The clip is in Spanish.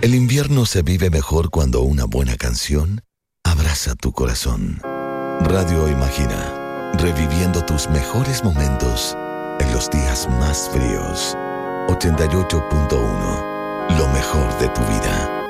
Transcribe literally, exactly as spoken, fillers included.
El invierno se vive mejor cuando una buena canción abraza tu corazón. Radio Imagina, reviviendo tus mejores momentos en los días más fríos. ochenta y ocho punto uno, lo mejor de tu vida.